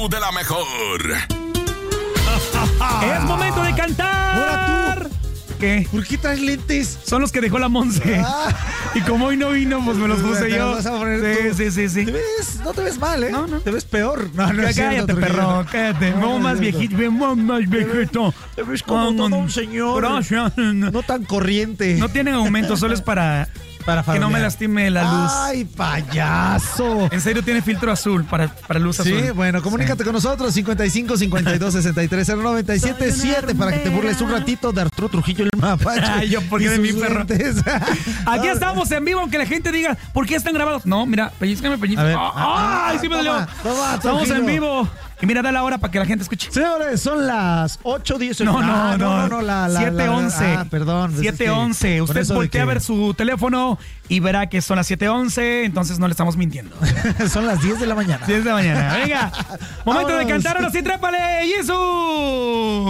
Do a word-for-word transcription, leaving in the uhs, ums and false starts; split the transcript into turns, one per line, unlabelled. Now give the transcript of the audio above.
show de la mejor.
Es momento de cantar.
Ahora tú.
¿Qué?
¿Por qué traes lentes?
Son los que dejó la Monse.
Ah.
Y como hoy no vino, pues me los puse
¿Te
yo.
los vas a poner
Sí,
tú?
sí, sí, sí.
¿Te ves? No te ves mal, ¿eh?
No, no.
Te ves peor. No, no es
Cállate,
cierto,
perro,
Trujillo.
cállate.
No,
Vamos
no
más
es cierto.
viejito, vamos más viejito.
Te ves como todo un señor.
Gracias.
No tan corriente.
No tienen aumento, solo es para
Para
que no me
farolear.
lastime la luz.
¡Ay, payaso!
En serio, tiene filtro azul para, para luz azul.
Sí, bueno, comunícate
Sí.
con nosotros, cincuenta y cinco, cincuenta y dos, sesenta y tres, cero noventa y siete siete, para que te burles un ratito de Arturo Trujillo el Mapache.
Ay, yo, ¿por qué
y
de mí,
sus
perro?
lentes.
Aquí estamos en vivo, aunque la gente diga, ¿por qué están grabados? No, mira, pellizcame,
A
pellizcame.
ver.
¡Ay, sí me dolió!
Toma, toma,
Estamos
Trujillo.
en vivo. Y mira, da la hora para que la gente escuche.
Señores, son las ocho diez.
No, no,
Ah,
no,
no, la, la,
siete once.
Ah, perdón. pues es
siete
que
once.
con
Usted
eso de
voltea a
que
ver su teléfono y verá que son las siete once, entonces no le estamos mintiendo.
son las diez de la mañana.
diez de la mañana. Venga, momento de
Vámonos.
cantar, ahora sí, trépale, Jesús.